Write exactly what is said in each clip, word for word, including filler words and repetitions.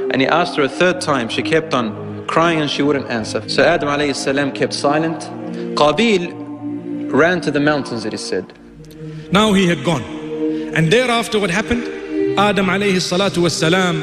And he asked her a third time. She kept on crying and she wouldn't answer. So Adam alayhi salam kept silent. Qabil ran to the mountains, it is said. Now he had gone. And thereafter what happened? Adam alayhi salatu was salam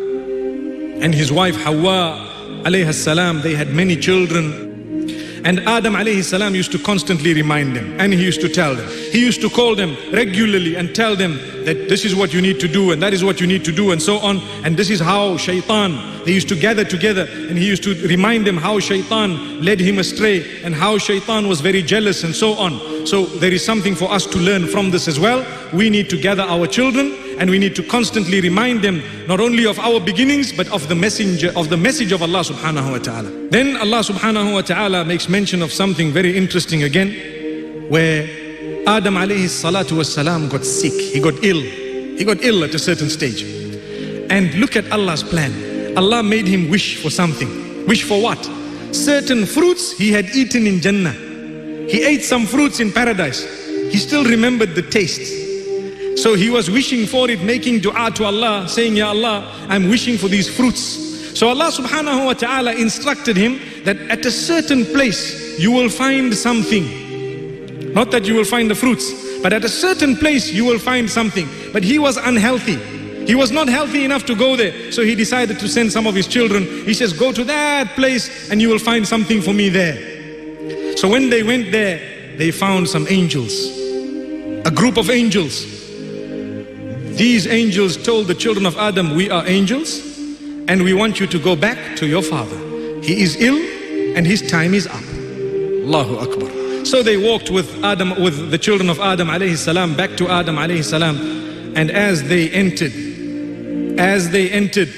and his wife Hawa alayhi salam, they had many children. And Adam alayhi salam used to constantly remind them, and he used to tell them. He used to call them regularly and tell them that this is what you need to do and that is what you need to do and so on. And this is how shaitan, they used to gather together and he used to remind them how shaitan led him astray and how shaitan was very jealous and so on. So there is something for us to learn from this as well. We need to gather our children and we need to constantly remind them not only of our beginnings but of the messenger of the message of Allah subhanahu wa ta'ala. Then Allah subhanahu wa ta'ala makes mention of something very interesting again, where Adam alayhi salatu was salam got sick. He got ill. He got ill at a certain stage. And look at Allah's plan. Allah made him wish for something. Wish for what? Certain fruits he had eaten in Jannah. He ate some fruits in paradise. He still remembered the taste. So he was wishing for it, making dua to Allah, saying, Ya Allah, I'm wishing for these fruits. So Allah subhanahu wa ta'ala instructed him that at a certain place you will find something. Not that you will find the fruits, but at a certain place you will find something. But he was unhealthy. He was not healthy enough to go there. So he decided to send some of his children. He says, go to that place and you will find something for me there. So when they went there, they found some angels, a group of angels. These angels told the children of Adam, we are angels and we want you to go back to your father. He is ill and his time is up. Allahu Akbar. So they walked with Adam, with the children of Adam alayhi salam, back to Adam alayhi salam. And as they entered, as they entered,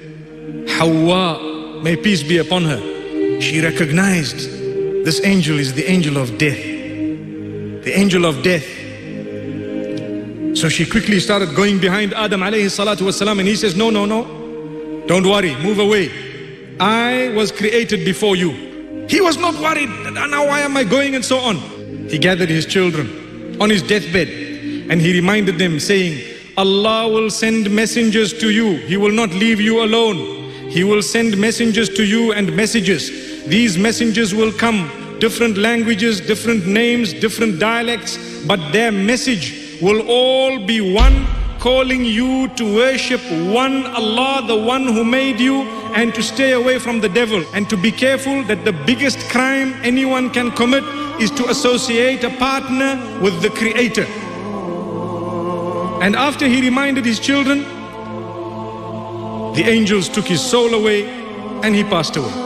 Hawa, may peace be upon her, she recognized this angel is the angel of death. The angel of death. So she quickly started going behind Adam alayhi salatu wasalam, and he says, no, no, no, don't worry, move away. I was created before you. He was not worried, now why am I going and so on. He gathered his children on his deathbed and he reminded them saying, Allah will send messengers to you. He will not leave you alone. He will send messengers to you and messages. These messengers will come, different languages, different names, different dialects, but their message will all be one, calling you to worship one Allah, the one who made you, and to stay away from the devil, and to be careful that the biggest crime anyone can commit is to associate a partner with the Creator. And after he reminded his children, the angels took his soul away and he passed away.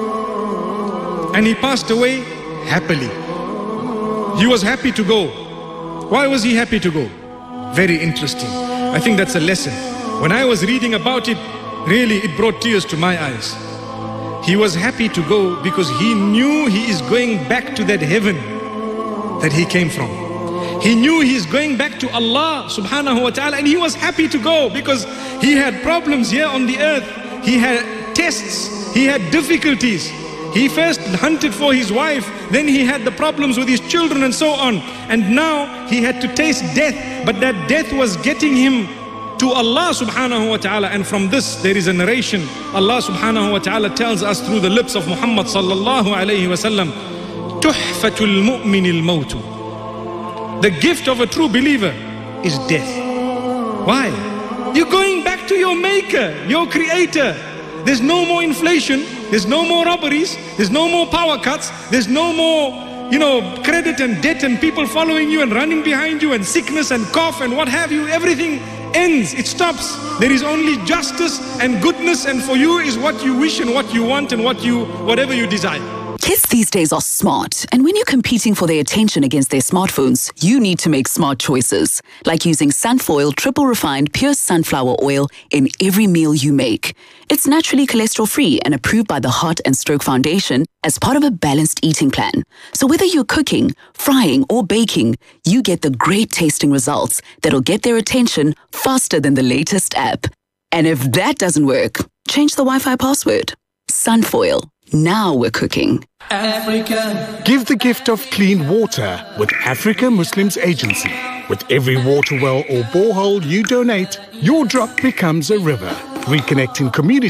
And he passed away happily. He was happy to go. Why was he happy to go? Very interesting. I think that's a lesson. When I was reading about it, really it brought tears to my eyes. He was happy to go because he knew he is going back to that heaven that he came from. He knew he is going back to Allah subhanahu wa ta'ala, and he was happy to go because he had problems here on the earth. He had tests, he had difficulties. He first hunted for his wife, then he had the problems with his children and so on. And now he had to taste death, but that death was getting him to Allah subhanahu wa ta'ala. And from this there is a narration. Allah subhanahu wa ta'ala tells us through the lips of Muhammad sallallahu alayhi wa sallam, Tuhfatul mu'minil mawtu. The gift of a true believer is death. Why? You're going back to your maker, your creator. There's no more inflation. There's no more robberies. There's no more power cuts. There's no more, you know, credit and debt and people following you and running behind you and sickness and cough and what have you. Everything ends. It stops. There is only justice and goodness, and for you is what you wish and what you want and what you, whatever you desire. Kids these days are smart, and when you're competing for their attention against their smartphones, you need to make smart choices, like using Sunfoil triple refined pure sunflower oil in every meal you make. It's naturally cholesterol-free and approved by the Heart and Stroke Foundation as part of a balanced eating plan. So whether you're cooking, frying, or baking, you get the great tasting results that'll get their attention faster than the latest app. And if that doesn't work, change the Wi-Fi password. Sunfoil. Now we're cooking. Africa. Give the gift of clean water with Africa Muslims Agency. With every water well or borehole you donate, your drop becomes a river, reconnecting communities.